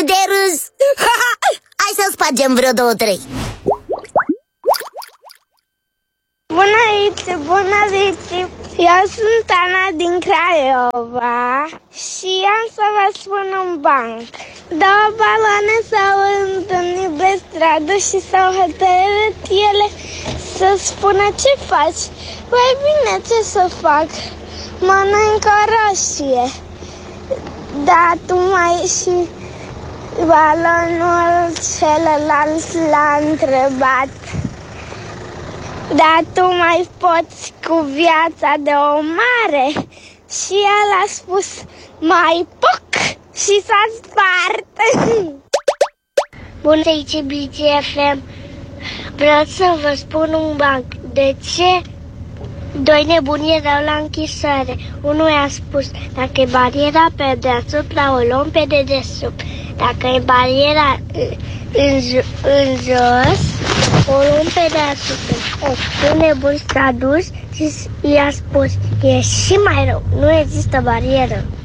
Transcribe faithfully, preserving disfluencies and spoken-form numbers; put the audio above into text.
de râs. Hai să spargem vreo două, trei. Bună, Vici, bună, Vici. Eu sunt Ana din Craiova și am să vă spun un banc. Două baloane s-au întâlnit pe stradă și s-au hotărât ele să spună: ce faci? Păi bine, ce să fac? Mănânc o roșie. Dar tu mai și balonul celălalt l-a întrebat: dar tu mai poți cu viața de o mare? Și el a spus: mai poc, și s-a spart. Bună, aici B G F M. Vreau să vă spun un banc. De ce doi nebuni erau la închisoare? Unul i-a spus: dacă e bariera pe deasupra, o luăm pe dedesubt. Dacă e bariera în, în jos, o luăm pe deasupra. Un nebun s-a dus și i-a spus: e și mai rău, nu există barieră.